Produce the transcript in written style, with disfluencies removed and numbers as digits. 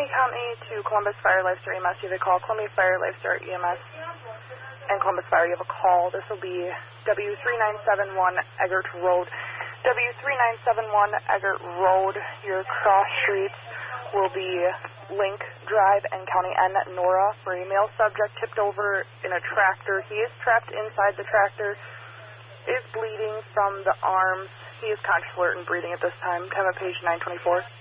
County to Columbus Fire Lifestar EMS. You have a call. Columbia Fire Lifestar EMS and Columbus Fire, you have a call. This will be W3971 Eggert Road. W3971 Eggert Road. Your cross streets will be Link Drive and County N, Nora. For a male subject tipped over in a tractor. He is trapped inside the tractor, is bleeding from the arms. He is conscious, alert, and breathing at this time. Time of page 924.